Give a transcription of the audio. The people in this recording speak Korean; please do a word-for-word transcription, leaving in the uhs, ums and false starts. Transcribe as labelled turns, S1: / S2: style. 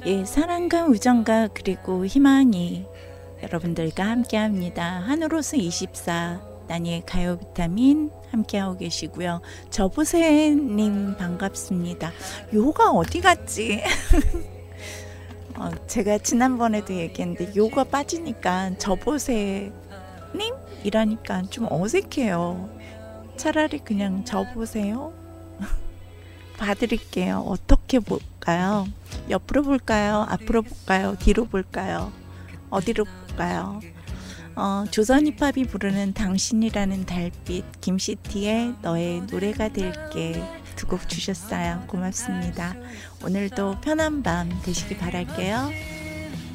S1: 예, 사랑과 우정과 그리고 희망이 여러분들과 함께합니다. 한우로스 이십사 나니의 가요 비타민 함께하고 계시고요. 저보세님 반갑습니다. 요가 어디 갔지? 어, 제가 지난번에도 얘기했는데 요가 빠지니까 저보세님 이라니까 좀 어색해요. 차라리 그냥 저보세요. 봐드릴게요. 어떻게 볼까요? 옆으로 볼까요? 앞으로 볼까요? 뒤로 볼까요? 어디로 볼까요? 어, 조선 힙합이 부르는 당신이라는 달빛, 김시티의 너의 노래가 될게 두 곡 주셨어요. 고맙습니다. 오늘도 편한 밤 되시기 바랄게요.